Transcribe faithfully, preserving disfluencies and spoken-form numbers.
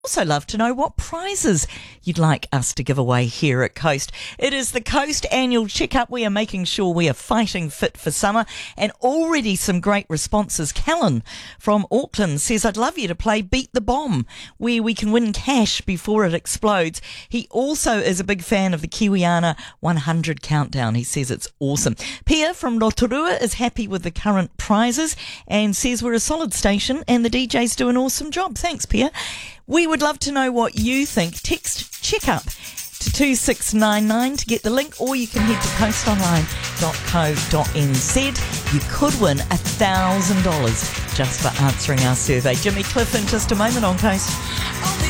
Also love to know what prizes you'd like us to give away here at Coast. It is the Coast annual checkup. We are making sure we are fighting fit for summer, and already some great responses. Callan from Auckland says, I'd love you to play Beat the Bomb, where we can win cash before it explodes. He also is a big fan of the Kiwiana one hundred countdown. He says it's awesome. Pia from Rotorua is happy with the current prizes and says we're a solid station and the D Js do an awesome job. Thanks, Pia. We would love to know what you think. Text checkup to two six nine nine to get the link, or you can head to coast online dot co dot n z. You could win one thousand dollars just for answering our survey. Jimmy Cliff in just a moment on Coast.